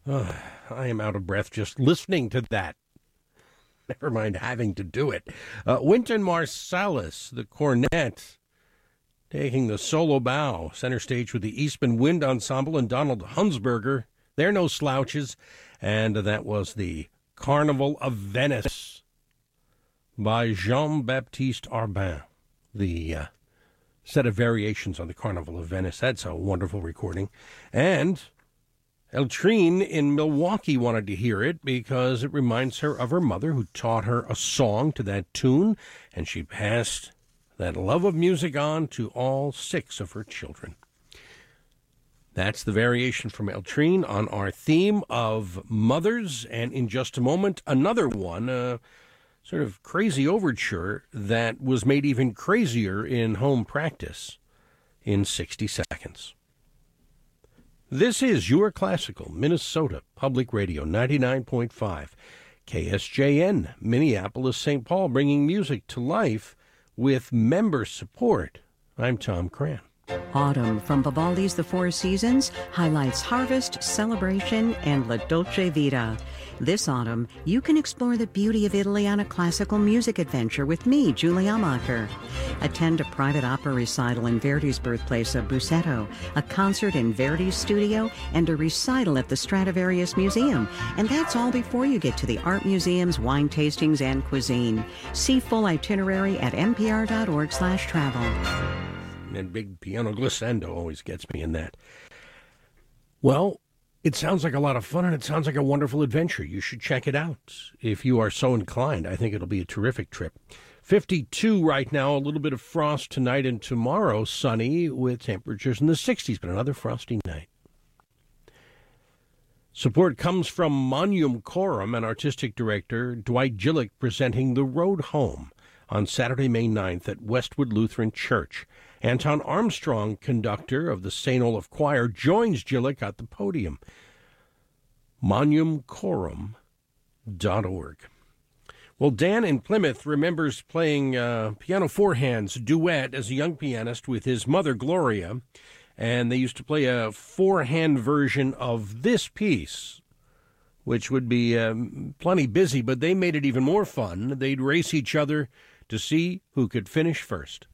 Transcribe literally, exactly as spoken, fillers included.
Oh, I am out of breath just listening to that. Never mind having to do it. Uh, Wynton Marsalis, the cornet, taking the solo bow, center stage with the Eastman Wind Ensemble and Donald Hunsberger. They're no slouches. And that was the Carnival of Venice by Jean-Baptiste Arbin, the uh, set of variations on the Carnival of Venice. That's a wonderful recording. And Eltrine in Milwaukee wanted to hear it because it reminds her of her mother, who taught her a song to that tune, and she passed that love of music on to all six of her children. That's the variation from Eltrine on our theme of mothers, and in just a moment, another one, a sort of crazy overture that was made even crazier in home practice in sixty seconds. This is your classical Minnesota Public Radio, ninety-nine point five, K S J N, Minneapolis, Saint Paul, bringing music to life with member support. I'm Tom Cran. Autumn from Vivaldi's The Four Seasons highlights harvest, celebration, and La Dolce Vita. This autumn, you can explore the beauty of Italy on a classical music adventure with me, Julie Amacher. Attend a private opera recital in Verdi's birthplace of Busseto, a concert in Verdi's studio, and a recital at the Stradivarius Museum. And that's all before you get to the art museums, wine tastings, and cuisine. See full itinerary at npr.org slash travel. And big piano glissando always gets me in that. Well, it sounds like a lot of fun, and it sounds like a wonderful adventure. You should check it out if you are so inclined. I think it'll be a terrific trip. fifty-two right now, a little bit of frost tonight and tomorrow, sunny with temperatures in the sixties, but another frosty night. Support comes from Monium Corum and artistic director Dwight Gillick presenting The Road Home on Saturday, May ninth at Westwood Lutheran Church. Anton Armstrong, conductor of the Saint Olaf Choir, joins Gillick at the podium. monium corum dot org. Well, Dan in Plymouth remembers playing uh, piano four-hands duet as a young pianist with his mother, Gloria, and they used to play a four-hand version of this piece, which would be um, plenty busy, but they made it even more fun. They'd race each other to see who could finish first.